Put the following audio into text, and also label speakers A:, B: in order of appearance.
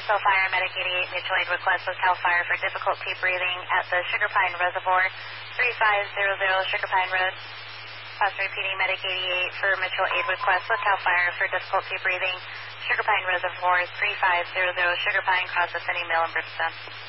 A: CAL FIRE, Medic 88, mutual aid request with CAL FIRE for difficulty breathing at the Sugar Pine Reservoir, 3500 Sugar Pine Road. Pause repeating, Medic 88 for mutual aid request with CAL FIRE for difficulty breathing, Sugar Pine Reservoir, 3500 Sugar Pine, cross ascending Mill and Bridgestone.